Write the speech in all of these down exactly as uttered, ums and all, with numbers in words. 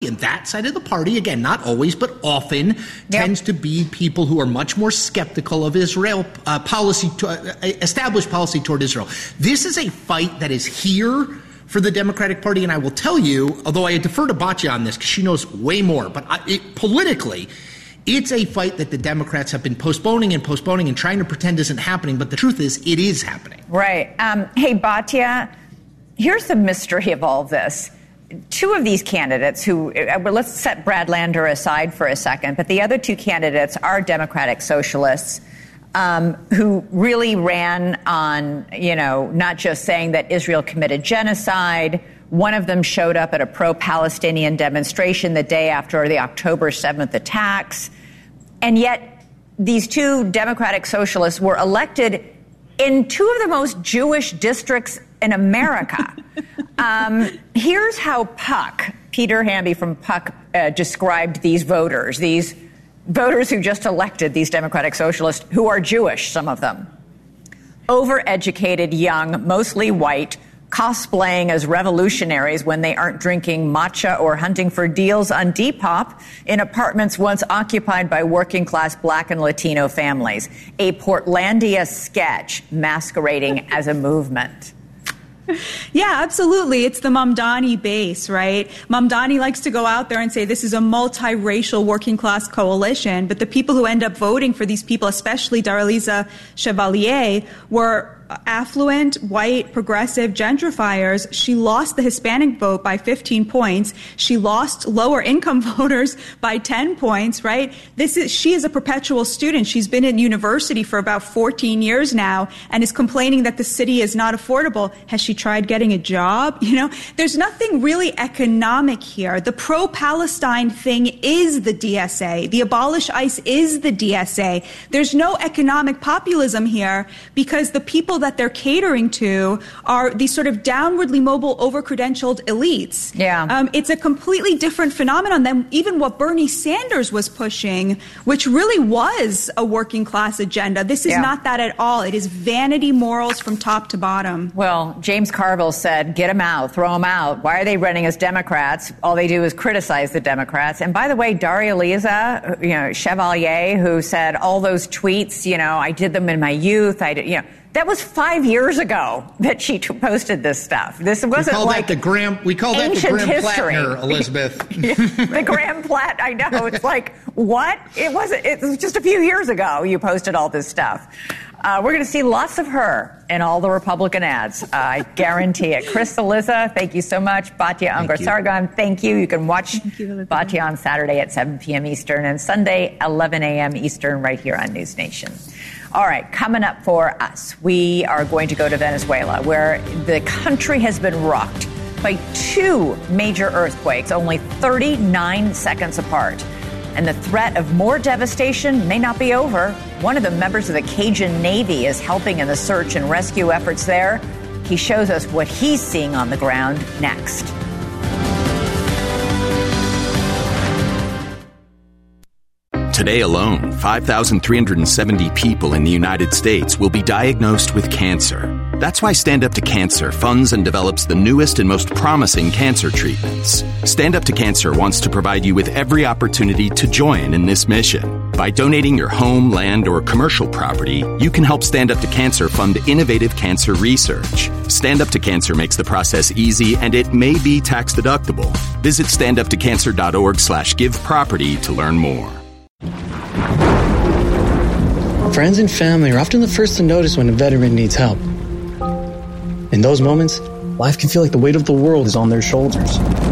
and that side of the party, again, not always, but often, yep. tends to be people who are much more skeptical of Israel uh, policy, to, uh, established policy toward Israel. This is a fight that is here for the Democratic Party, and I will tell you, although I defer to Batya on this because she knows way more, but I, it, politically, it's a fight that the Democrats have been postponing and postponing and trying to pretend isn't happening, but the truth is it is happening. Right. Um, hey, Batya, here's the mystery of all this. Two of these candidates who, well, let's set Brad Lander aside for a second, but the other two candidates are Democratic socialists um, who really ran on, you know, not just saying that Israel committed genocide. One of them showed up at a pro-Palestinian demonstration the day after the October seventh attacks. And yet these two Democratic socialists were elected in two of the most Jewish districts in America. um, here's how Puck, Peter Hamby from Puck, uh, described these voters, these voters who just elected these Democratic socialists, who are Jewish, some of them. Overeducated, young, mostly white, cosplaying as revolutionaries when they aren't drinking matcha or hunting for deals on Depop in apartments once occupied by working-class Black and Latino families. A Portlandia sketch masquerading as a movement. Yeah, absolutely. It's the Mamdani base, right? Mamdani likes to go out there and say this is a multiracial working class coalition, but the people who end up voting for these people, especially Daraliza Chevalier, were affluent, white, progressive gentrifiers. She lost the Hispanic vote by fifteen points. She lost lower income voters by ten points, right? This is, she is a perpetual student. She's been in university for about fourteen years now and is complaining that the city is not affordable. Has she tried getting a job? You know, there's nothing really economic here. The pro-Palestine thing is the D S A. The abolish ICE is the D S A. There's no economic populism here because the people that they're catering to are these sort of downwardly mobile, over-credentialed elites. Yeah. Um, it's a completely different phenomenon than even what Bernie Sanders was pushing, which really was a working class agenda. This is yeah. not that at all. It is vanity morals from top to bottom. Well, James Carville said, get them out, throw them out. Why are they running as Democrats? All they do is criticize the Democrats. And by the way, Daraliza, you know, Chevalier, who said all those tweets, you know, I did them in my youth. I did, you know, that was five years ago that she t- posted this stuff. This wasn't we call like that the Graham. We call that the Graham history. Plattner, Elizabeth. Yeah, the Graham Platt. I know. It's like what? It wasn't. It was just a few years ago you posted all this stuff. Uh, we're going to see lots of her in all the Republican ads. Uh, I guarantee it. Chris Cillizza, thank you so much. Batya Ungar-Sargon, thank you. You can watch you, Batya on Saturday at seven p.m. Eastern and Sunday eleven a.m. Eastern right here on News Nation. All right, coming up for us, we are going to go to Venezuela, where the country has been rocked by two major earthquakes, only thirty-nine seconds apart. And the threat of more devastation may not be over. One of the members of the Cajun Navy is helping in the search and rescue efforts there. He shows us what he's seeing on the ground next. Today alone, five thousand three hundred seventy people in the United States will be diagnosed with cancer. That's why Stand Up to Cancer funds and develops the newest and most promising cancer treatments. Stand Up to Cancer wants to provide you with every opportunity to join in this mission. By donating your home, land, or commercial property, you can help Stand Up to Cancer fund innovative cancer research. Stand Up to Cancer makes the process easy, and it may be tax deductible. Visit standuptocancer.org slash give property to learn more. Friends and family are often the first to notice when a veteran needs help. In those moments, life can feel like the weight of the world is on their shoulders.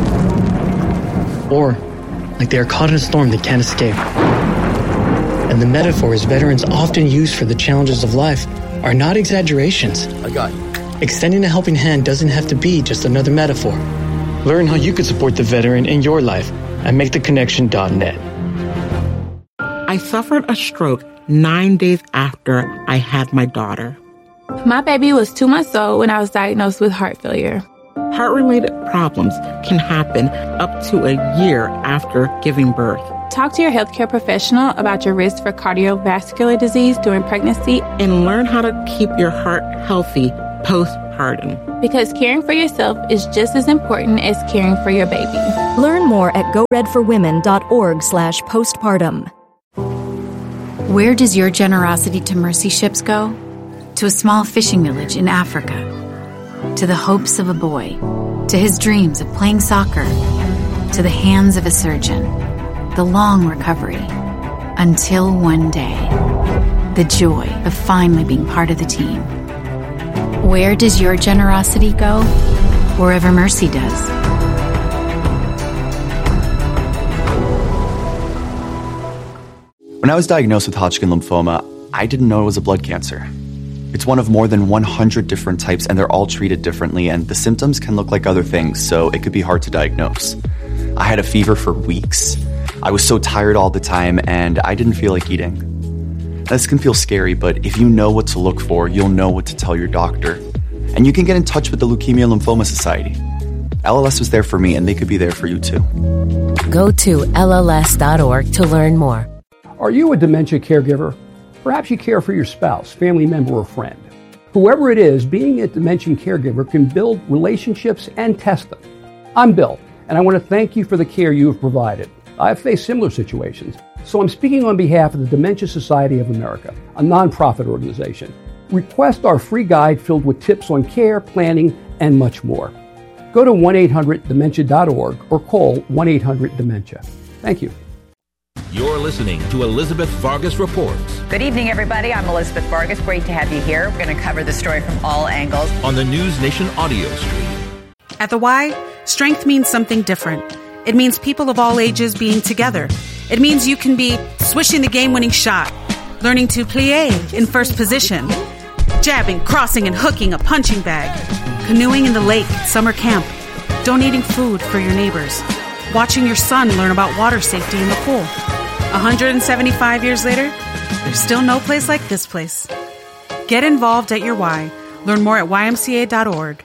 Or like they are caught in a storm they can't escape. And the metaphors veterans often use for the challenges of life are not exaggerations. I got you. Extending a helping hand doesn't have to be just another metaphor. Learn how you could support the veteran in your life at make the connection dot net. I suffered a stroke nine days after I had my daughter. My baby was two months old when I was diagnosed with heart failure. Heart-related problems can happen up to a year after giving birth. Talk to your healthcare professional about your risk for cardiovascular disease during pregnancy and learn how to keep your heart healthy postpartum. postpartum. Because caring for yourself is just as important as caring for your baby. Learn more at go red for women dot org slash postpartum. Where does your generosity to mercy ships go? To a small fishing village in Africa. To the hopes of a boy. To his dreams of playing soccer. To the hands of a surgeon. The long recovery. Until one day. The joy of finally being part of the team. Where does your generosity go? Wherever mercy does. When I was diagnosed with Hodgkin lymphoma, I didn't know it was a blood cancer. It's one of more than one hundred different types, and they're all treated differently, and the symptoms can look like other things, so it could be hard to diagnose. I had a fever for weeks. I was so tired all the time, and I didn't feel like eating. This can feel scary, but if you know what to look for, you'll know what to tell your doctor. And you can get in touch with the Leukemia Lymphoma Society. L L S was there for me, and they could be there for you too. Go to L L S dot org to learn more. Are you a dementia caregiver? Perhaps you care for your spouse, family member, or friend. Whoever it is, being a dementia caregiver can build relationships and test them. I'm Bill, and I want to thank you for the care you have provided. I've faced similar situations, so I'm speaking on behalf of the Dementia Society of America, a nonprofit organization. Request our free guide filled with tips on care, planning, and much more. Go to one eight hundred dementia dot org or call one eight hundred dementia. Thank you. You're listening to Elizabeth Vargas Reports. Good evening, everybody. I'm Elizabeth Vargas. Great to have you here. We're going to cover the story from all angles. On the News Nation audio stream. At the Y, strength means something different. It means people of all ages being together. It means you can be swishing the game-winning shot, learning to plie in first position, jabbing, crossing, and hooking a punching bag, canoeing in the lake at summer camp, donating food for your neighbors, watching your son learn about water safety in the pool. one hundred seventy-five years later, there's still no place like this place. Get involved at your Y. Learn more at Y M C A dot org.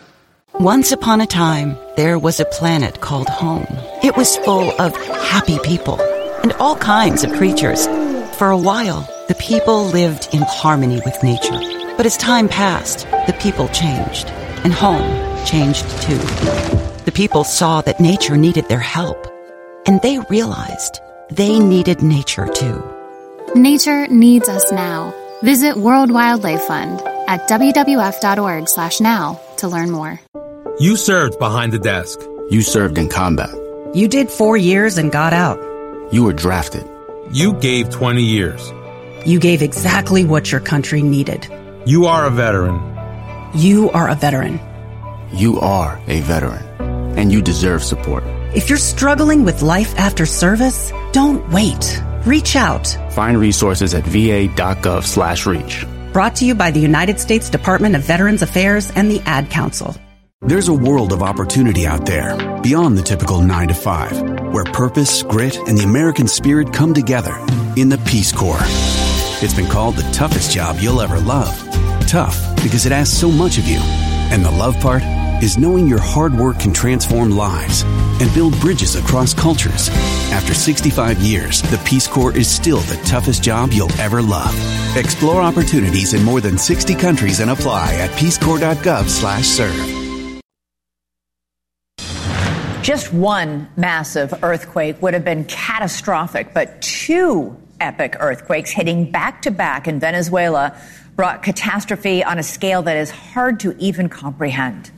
Once upon a time, there was a planet called home. It was full of happy people and all kinds of creatures. For a while, the people lived in harmony with nature. But as time passed, the people changed, and home changed too. The people saw that nature needed their help, and they realized they needed nature too. Nature needs us now. Visit World Wildlife Fund at W W F dot org slash now to learn more. You served behind the desk. You served in combat. You did four years and got out. You were drafted. You gave twenty years. You gave exactly what your country needed. You are a veteran. You are a veteran. You are a veteran, and you deserve support. If you're struggling with life after service, don't wait. Reach out. Find resources at V A dot gov slash reach. Brought to you by the United States Department of Veterans Affairs and the Ad Council. There's a world of opportunity out there, beyond the typical nine to five, where purpose, grit, and the American spirit come together in the Peace Corps. It's been called the toughest job you'll ever love. Tough because it asks so much of you. And the love part is knowing your hard work can transform lives and build bridges across cultures. After sixty-five years, the Peace Corps is still the toughest job you'll ever love. Explore opportunities in more than sixty countries and apply at peace corps dot gov slash serve. Just one massive earthquake would have been catastrophic, but two epic earthquakes hitting back-to-back in Venezuela brought catastrophe on a scale that is hard to even comprehend.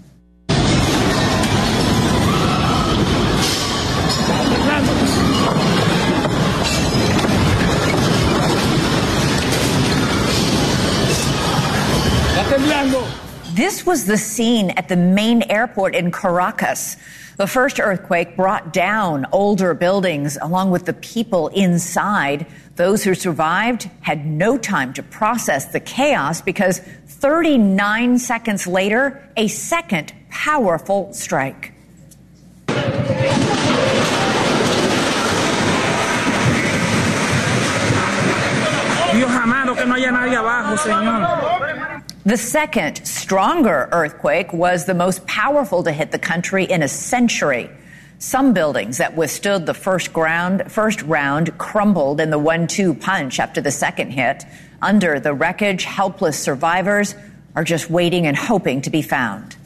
This was the scene at the main airport in Caracas. The first earthquake brought down older buildings along with the people inside. Those who survived had no time to process the chaos because thirty-nine seconds later, a second powerful strike. The second, stronger earthquake was the most powerful to hit the country in a century. Some buildings that withstood the first ground, first round crumbled in the one two punch after the second hit. Under the wreckage, helpless survivors are just waiting and hoping to be found.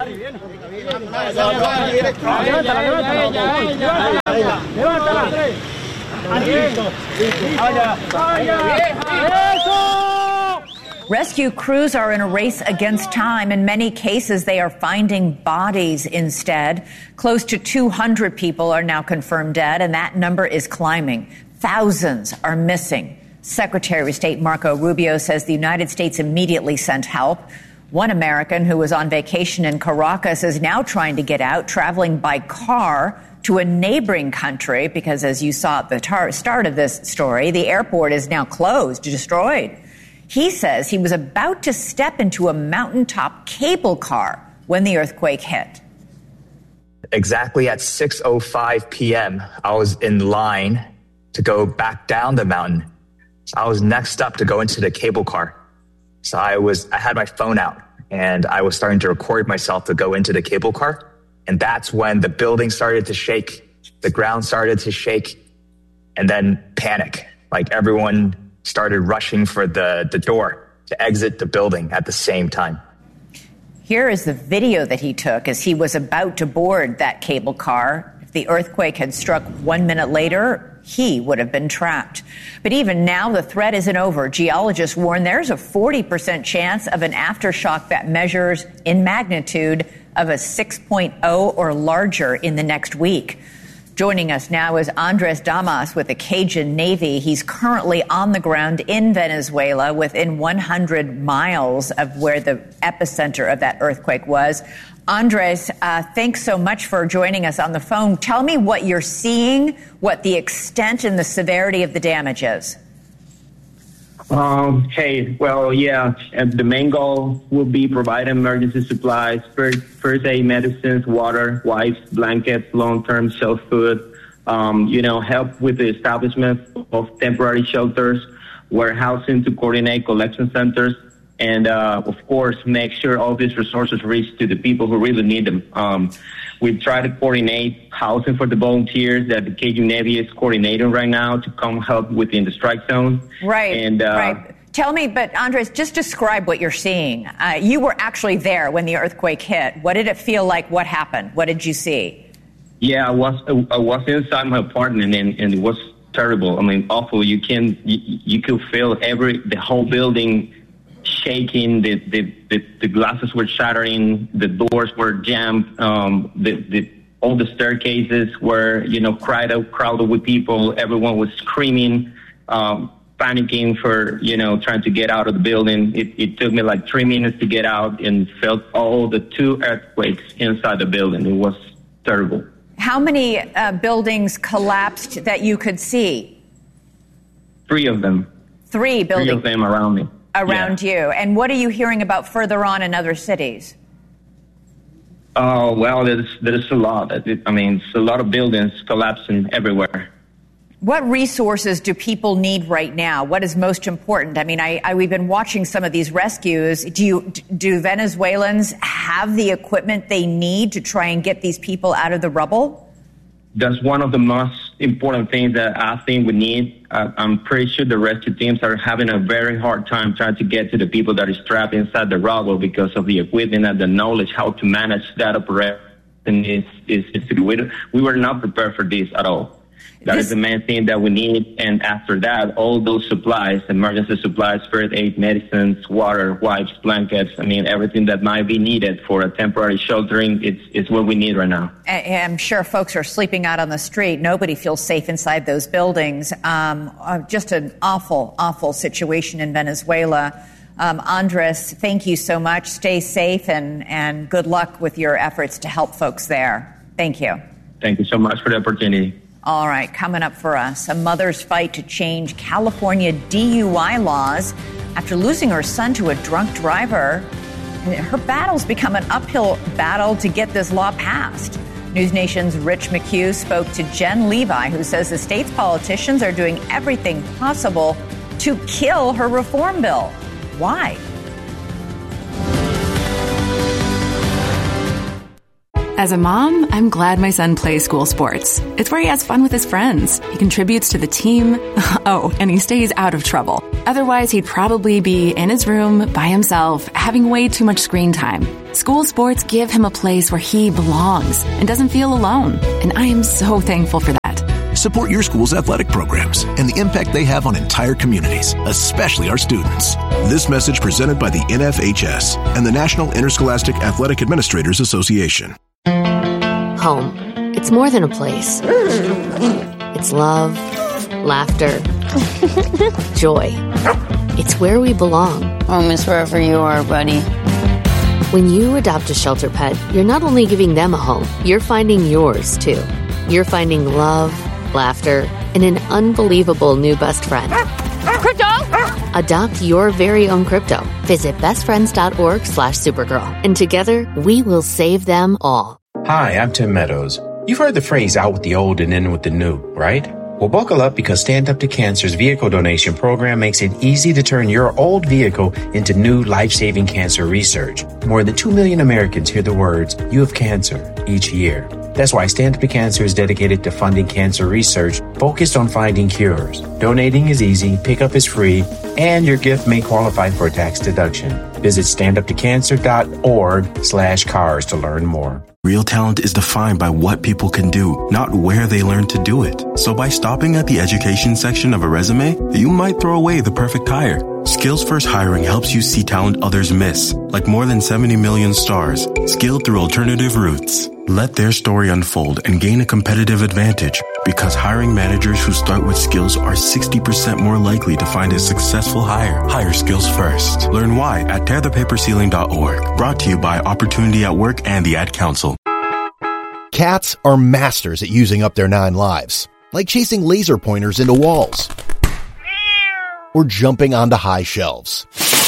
Rescue crews are in a race against time. In many cases, they are finding bodies instead. Close to two hundred people are now confirmed dead, and that number is climbing. Thousands are missing. Secretary of State Marco Rubio says the United States immediately sent help. One American who was on vacation in Caracas is now trying to get out, traveling by car to a neighboring country because, as you saw at the tar- start of this story, the airport is now closed, destroyed. He says he was about to step into a mountaintop cable car when the earthquake hit. Exactly at six oh five p.m., I was in line to go back down the mountain. So I was next up to go into the cable car. So I was, I had my phone out and I was starting to record myself to go into the cable car. And that's when the building started to shake, the ground started to shake, and then panic. Like everyone started rushing for the, the door to exit the building at the same time. Here is the video that he took as he was about to board that cable car. If the earthquake had struck one minute later, he would have been trapped. But even now, the threat isn't over. Geologists warn there's a forty percent chance of an aftershock that measures in magnitude of a six point oh or larger in the next week. Joining us now is Andres Damas with the Cajun Navy. He's currently on the ground in Venezuela within one hundred miles of where the epicenter of that earthquake was. Andres, uh, thanks so much for joining us on the phone. Tell me what you're seeing, what the extent and the severity of the damage is. Um, hey, well, yeah, and the main goal will be providing emergency supplies, first, first aid medicines, water, wipes, blankets, long-term shelf food, um, you know, help with the establishment of temporary shelters, warehousing to coordinate collection centers, and, uh, of course, make sure all these resources reach to the people who really need them. Um, we try to coordinate housing for the volunteers that the Cajun Navy is coordinating right now to come help within the strike zone. Right, and, uh, right. Tell me, but Andres, just describe what you're seeing. Uh, you were actually there when the earthquake hit. What did it feel like? What happened? What did you see? Yeah, I was I was inside my apartment, and, and it was terrible. I mean, awful. You can you, you could feel every the whole building shaking, the, the, the, the glasses were shattering, the doors were jammed, um, the, the, all the staircases were, you know, crowded, crowded with people. Everyone was screaming, um, panicking for, you know, trying to get out of the building. It, it took me like three minutes to get out and felt all the two earthquakes inside the building. It was terrible. How many uh, buildings collapsed that you could see? Three of them. Three buildings. Three of them around me. Around yeah. you. And what are you hearing about further on in other cities? Oh, uh, well, there's, there's a lot. I mean, it's a lot of buildings collapsing everywhere. What resources do people need right now? What is most important? I mean, I, I, we've been watching some of these rescues. Do you, do Venezuelans have the equipment they need to try and get these people out of the rubble? That's one of the most important things that I think we need. Uh, I'm pretty sure the rescue teams are having a very hard time trying to get to the people that is trapped inside the rubble because of the equipment and the knowledge how to manage that operation. Is, is, is we, we were not prepared for this at all. That this, is the main thing that we need. And after that, all those supplies, emergency supplies, first aid, medicines, water, wipes, blankets, I mean, everything that might be needed for a temporary sheltering, it's, it's what we need right now. I'm sure folks are sleeping out on the street. Nobody feels safe inside those buildings. Um, uh, just an awful, awful situation in Venezuela. Um, Andres, thank you so much. Stay safe and, and good luck with your efforts to help folks there. Thank you. Thank you so much for the opportunity. All right, coming up for us, a mother's fight to change California D U I laws after losing her son to a drunk driver. Her battle's become an uphill battle to get this law passed. News Nation's Rich McHugh spoke to Jen Levi, who says the state's politicians are doing everything possible to kill her reform bill. Why? As a mom, I'm glad my son plays school sports. It's where he has fun with his friends. He contributes to the team. Oh, and he stays out of trouble. Otherwise, he'd probably be in his room by himself, having way too much screen time. School sports give him a place where he belongs and doesn't feel alone. And I am so thankful for that. Support your school's athletic programs and the impact they have on entire communities, especially our students. This message presented by the N F H S and the National Interscholastic Athletic Administrators Association. Home. It's more than a place. It's love, laughter, joy. It's where we belong. Home is wherever you are, buddy. When you adopt a shelter pet, you're not only giving them a home, you're finding yours, too. You're finding love, laughter, and an unbelievable new best friend. Crypto! Adopt your very own crypto. Visit bestfriends.org slash Supergirl. And together, we will save them all. Hi, I'm Tim Meadows. You've heard the phrase out with the old and in with the new, right? Well, buckle up because Stand Up to Cancer's vehicle donation program makes it easy to turn your old vehicle into new life-saving cancer research. More than two million Americans hear the words, "You have cancer," each year. That's why Stand Up to Cancer is dedicated to funding cancer research focused on finding cures. Donating is easy, pickup is free, and your gift may qualify for a tax deduction. Visit standuptocancer.org slash cars to learn more. Real talent is defined by what people can do, not where they learn to do it. So by stopping at the education section of a resume, you might throw away the perfect hire. Skills First Hiring helps you see talent others miss, like more than seventy million stars, skilled through alternative routes. Let their story unfold and gain a competitive advantage, because hiring managers who start with skills are sixty percent more likely to find a successful hire. Hire skills first. Learn why at tear the paper ceiling dot org. Brought to you by Opportunity at Work and the Ad Council. Cats are masters at using up their nine lives, like chasing laser pointers into walls or jumping onto high shelves.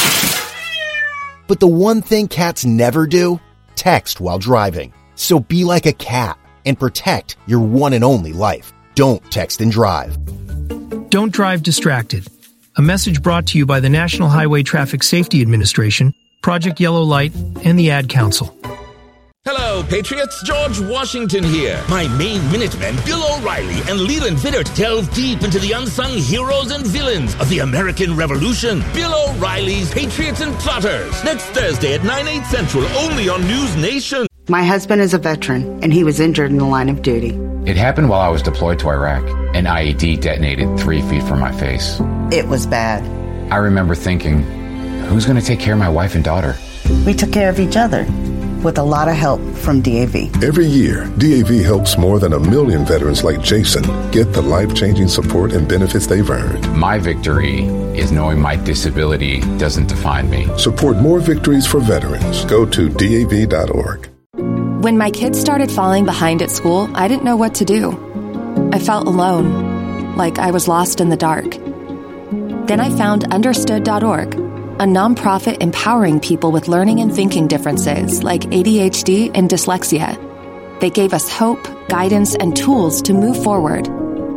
But the one thing cats never do, text while driving. So be like a cat and protect your one and only life. Don't text and drive. Don't drive distracted. A message brought to you by the National Highway Traffic Safety Administration, Project Yellow Light, and the Ad Council. Hello, Patriots. George Washington here. My Maine Minutemen, Bill O'Reilly and Leland Vittert, delve deep into the unsung heroes and villains of the American Revolution. Bill O'Reilly's Patriots and Plotters. Next Thursday at nine, eight Central, only on News Nation. My husband is a veteran, and he was injured in the line of duty. It happened while I was deployed to Iraq. An I E D detonated three feet from my face. It was bad. I remember thinking, who's going to take care of my wife and daughter? We took care of each other, with a lot of help from D A V. Every year, D A V helps more than a million veterans like Jason get the life-changing support and benefits they've earned. My victory is knowing my disability doesn't define me. Support more victories for veterans. Go to D A V dot org. When my kids started falling behind at school, I didn't know what to do. I felt alone, like I was lost in the dark. Then I found understood dot org, a nonprofit empowering people with learning and thinking differences like A D H D and dyslexia. They gave us hope, guidance, and tools to move forward.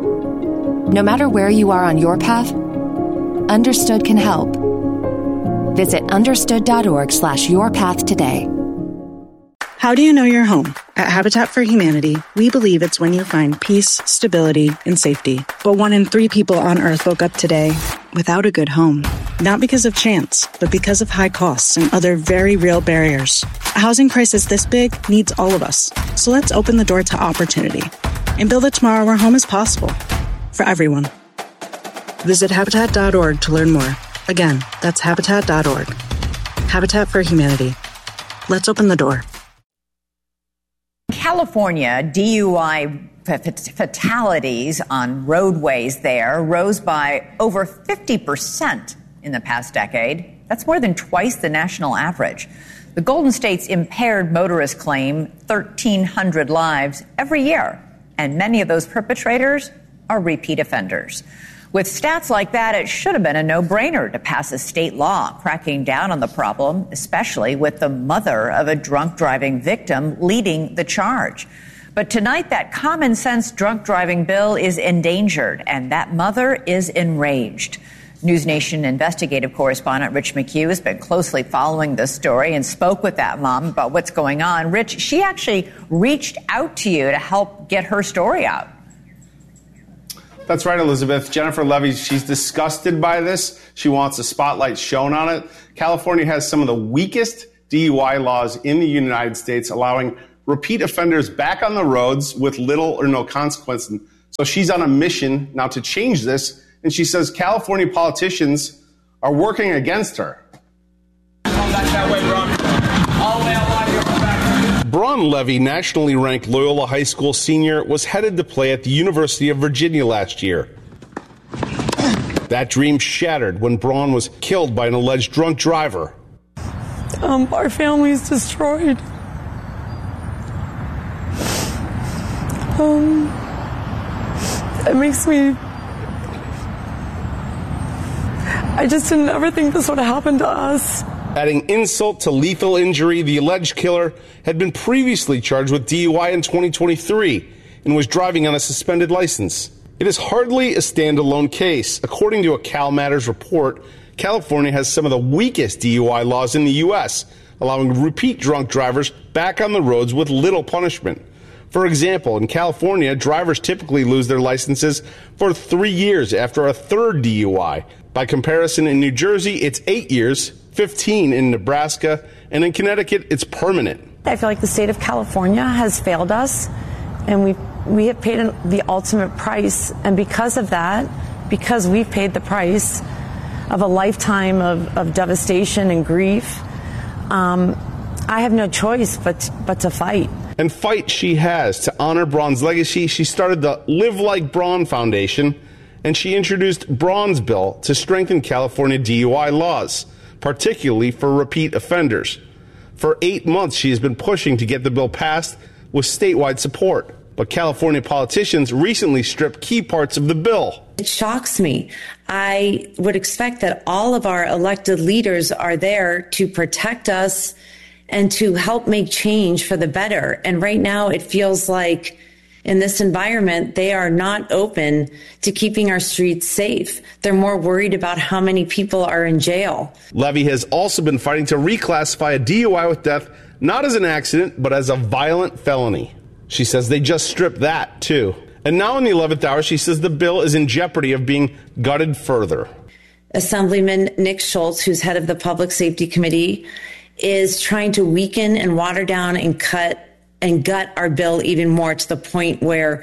No matter where you are on your path, Understood can help. Visit understood dot org slash your path today. How do you know you're home? At Habitat for Humanity, we believe it's when you find peace, stability, and safety. But one in three people on Earth woke up today without a good home. Not because of chance, but because of high costs and other very real barriers. A housing crisis this big needs all of us. So let's open the door to opportunity and build a tomorrow where home is possible for everyone. Visit habitat dot org to learn more. Again, that's habitat dot org. Habitat for Humanity. Let's open the door. California, D U I fatalities on roadways there rose by over fifty percent in the past decade. That's more than twice the national average. The Golden State's impaired motorists claim thirteen hundred lives every year, and many of those perpetrators are repeat offenders. With stats like that, it should have been a no-brainer to pass a state law cracking down on the problem, especially with the mother of a drunk driving victim leading the charge. But tonight, that common sense drunk driving bill is endangered, and that mother is enraged. News Nation investigative correspondent Rich McHugh has been closely following this story and spoke with that mom about what's going on. Rich, she actually reached out to you to help get her story out. That's right, Elizabeth. Jennifer Levy, she's disgusted by this. She wants a spotlight shown on it. California has some of the weakest D U I laws in the United States, allowing repeat offenders back on the roads with little or no consequence. So she's on a mission now to change this, and she says California politicians are working against her. Come back that way, bro. All the way out here, back. Braun Levy, nationally ranked Loyola High School senior, was headed to play at the University of Virginia last year. That dream shattered when Braun was killed by an alleged drunk driver. Um, our family's destroyed. Um, it makes me... I just didn't ever think this would have happened to us. Adding insult to lethal injury, the alleged killer had been previously charged with D U I in twenty twenty-three and was driving on a suspended license. It is hardly a standalone case. According to a Cal Matters report, California has some of the weakest D U I laws in the U S, allowing repeat drunk drivers back on the roads with little punishment. For example, in California, drivers typically lose their licenses for three years after a third D U I. By comparison, in New Jersey, it's eight years, fifteen in Nebraska, and in Connecticut, it's permanent. I feel like the state of California has failed us, and we we have paid the ultimate price. And because of that, because we've paid the price of a lifetime of, of devastation and grief, um, I have no choice but but to fight. And fight she has. To honor Braun's legacy, she started the Live Like Braun Foundation, and she introduced Braun's bill to strengthen California D U I laws, particularly for repeat offenders. For eight months, she has been pushing to get the bill passed with statewide support. But California politicians recently stripped key parts of the bill. It shocks me. I would expect that all of our elected leaders are there to protect us and to help make change for the better. And right now it feels like in this environment, they are not open to keeping our streets safe. They're more worried about how many people are in jail. Levy has also been fighting to reclassify a D U I with death not as an accident, but as a violent felony. She says they just stripped that, too. And now in the eleventh hour, she says the bill is in jeopardy of being gutted further. Assemblyman Nick Schultz, who's head of the Public Safety Committee, is trying to weaken and water down and cut and gut our bill even more to the point where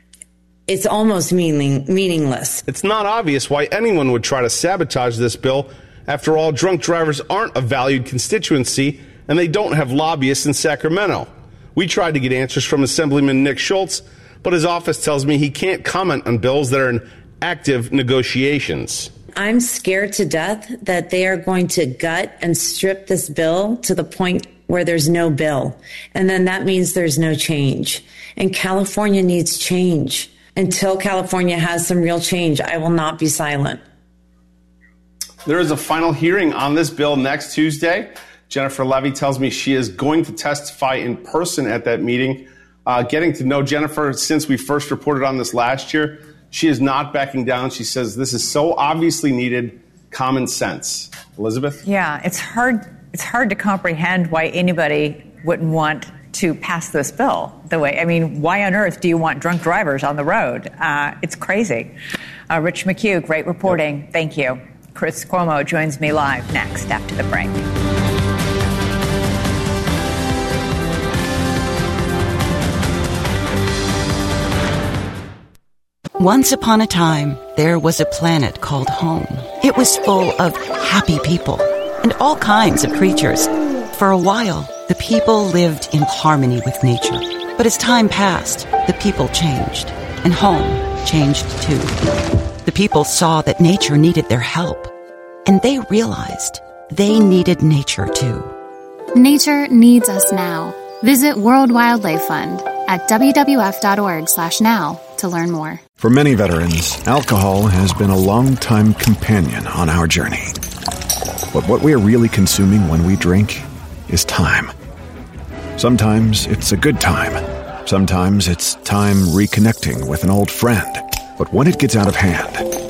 it's almost meaning, meaningless. It's not obvious why anyone would try to sabotage this bill. After all, drunk drivers aren't a valued constituency, and they don't have lobbyists in Sacramento. We tried to get answers from Assemblyman Nick Schultz, but his office tells me he can't comment on bills that are in active negotiations. I'm scared to death that they are going to gut and strip this bill to the point where there's no bill. And then that means there's no change. And California needs change. Until California has some real change, I will not be silent. There is a final hearing on this bill next Tuesday. Jennifer Levy tells me she is going to testify in person at that meeting. Uh, getting to know Jennifer since we first reported on this last year, she is not backing down. She says this is so obviously needed common sense. Elizabeth? Yeah, it's hard. It's hard to comprehend why anybody wouldn't want to pass this bill the way. I mean, why on earth do you want drunk drivers on the road? Uh, it's crazy. Uh, Rich McHugh, great reporting. Yep. Thank you. Chris Cuomo joins me live next after the break. Once upon a time, there was a planet called home. It was full of happy people and all kinds of creatures. For a while, the people lived in harmony with nature. But as time passed, the people changed, and home changed too. The people saw that nature needed their help, and they realized they needed nature too. Nature needs us now. Visit World Wildlife Fund at w w f dot org slash now to learn more. For many veterans, alcohol has been a long-time companion on our journey. But what we are really consuming when we drink is time. Sometimes it's a good time. Sometimes it's time reconnecting with an old friend. But when it gets out of hand,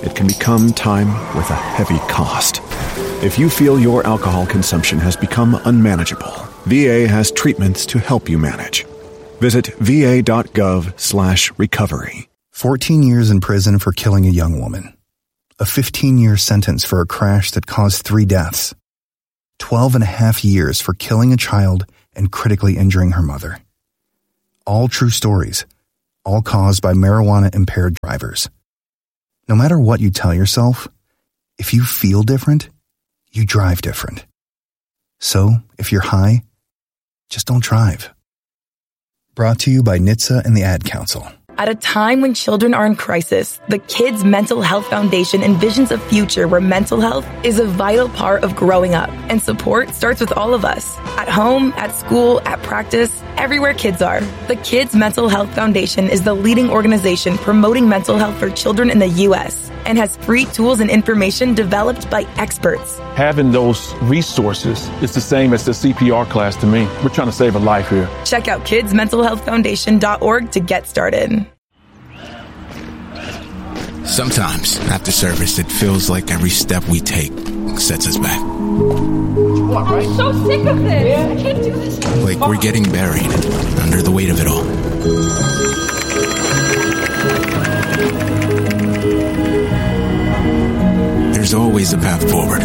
it can become time with a heavy cost. If you feel your alcohol consumption has become unmanageable, V A has treatments to help you manage. Visit va.gov slash recovery. fourteen years in prison for killing a young woman. A fifteen-year sentence for a crash that caused three deaths. twelve and a half years for killing a child and critically injuring her mother. All true stories, all caused by marijuana-impaired drivers. No matter what you tell yourself, if you feel different, you drive different. So, if you're high, just don't drive. Brought to you by N H T S A and the Ad Council. At a time when children are in crisis, the Kids Mental Health Foundation envisions a future where mental health is a vital part of growing up, and support starts with all of us. At home, at school, at practice, everywhere kids are. The Kids Mental Health Foundation is the leading organization promoting mental health for children in the U S and has free tools and information developed by experts. Having those resources is the same as the C P R class to me. We're trying to save a life here. Check out kids mental health foundation dot org to get started. Sometimes, after service, it feels like every step we take sets us back. I'm so sick of this. I can't do this. Like we're getting buried under the weight of it all. There's always a path forward.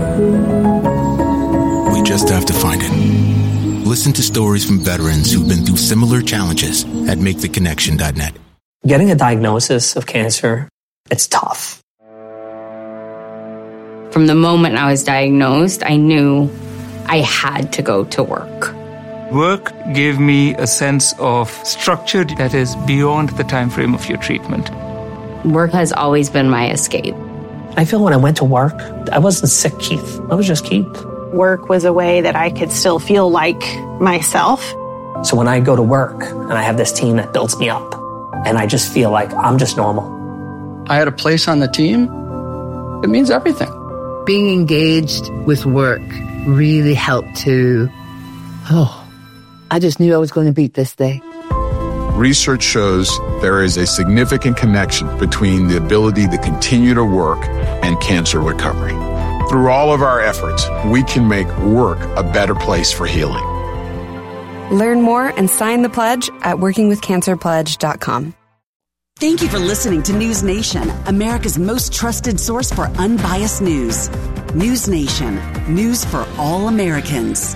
We just have to find it. Listen to stories from veterans who've been through similar challenges at make the connection dot net. Getting a diagnosis of cancer, it's tough. From the moment I was diagnosed, I knew I had to go to work. Work gave me a sense of structure that is beyond the time frame of your treatment. Work has always been my escape. I feel when I went to work, I wasn't sick Keith. I was just Keith. Work was a way that I could still feel like myself. So when I go to work and I have this team that builds me up, and I just feel like I'm just normal. I had a place on the team. It means everything. Being engaged with work really helped to, oh, I just knew I was going to beat this day. Research shows there is a significant connection between the ability to continue to work and cancer recovery. Through all of our efforts, we can make work a better place for healing. Learn more and sign the pledge at working with cancer pledge dot com. Thank you for listening to News Nation, America's most trusted source for unbiased news. News Nation, news for all Americans.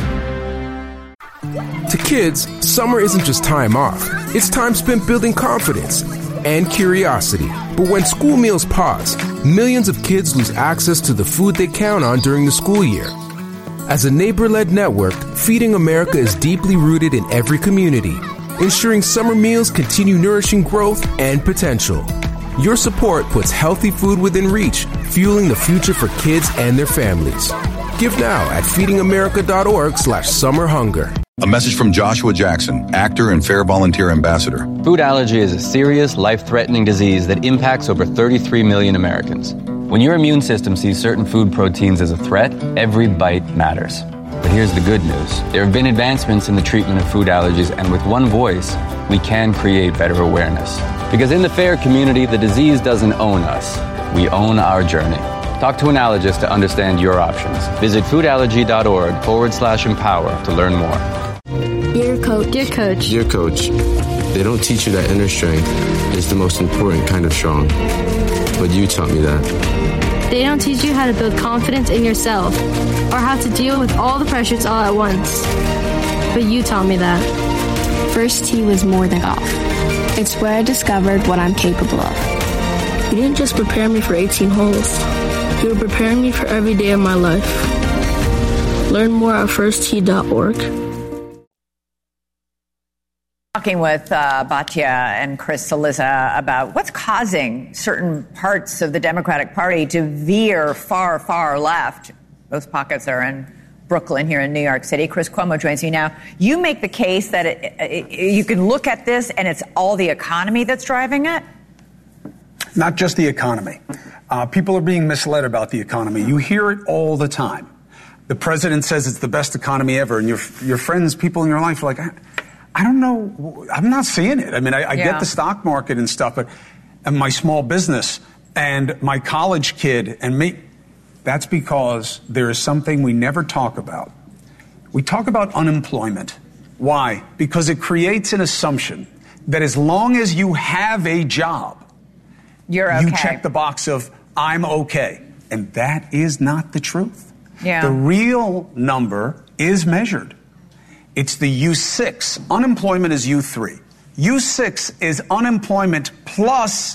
To kids, summer isn't just time off. It's time spent building confidence and curiosity. But when school meals pause, millions of kids lose access to the food they count on during the school year. As a neighbor-led network, Feeding America is deeply rooted in every community, ensuring summer meals continue nourishing growth and potential. Your support puts healthy food within reach, fueling the future for kids and their families. Give now at feeding america dot org slash summer hunger. A message from Joshua Jackson, actor and Fair Volunteer Ambassador. Food allergy is a serious, life-threatening disease that impacts over thirty-three million Americans. When your immune system sees certain food proteins as a threat, every bite matters. But here's the good news. There have been advancements in the treatment of food allergies, and with one voice, we can create better awareness. Because in the FAIR community, the disease doesn't own us. We own our journey. Talk to an allergist to understand your options. Visit foodallergy.org forward slash empower to learn more. Dear Coach. Dear Coach. Dear Coach, they don't teach you that inner strength is the most important kind of strong. But you taught me that. They don't teach you how to build confidence in yourself or how to deal with all the pressures all at once. But you taught me that. First Tee was more than golf. It's where I discovered what I'm capable of. You didn't just prepare me for eighteen holes. You were preparing me for every day of my life. Learn more at first tee dot org. Talking with uh, Batya and Chris Cillizza about what's causing certain parts of the Democratic Party to veer far, far left. Those pockets are in Brooklyn here in New York City. Chris Cuomo joins me now. You make the case that it, it, you can look at this and it's all the economy that's driving it? Not just the economy. Uh, people are being misled about the economy. You hear it all the time. The president says it's the best economy ever, and your your friends, people in your life are like, I, I don't know, I'm not seeing it. I mean, I, I yeah. get the stock market and stuff, but and my small business, and my college kid and me. That's because there is something we never talk about. We talk about unemployment. Why? Because it creates an assumption that as long as you have a job, you're okay. You check the box of I'm okay. And that is not the truth. Yeah. The real number is measured. It's the U six. Unemployment is U three. U six is unemployment plus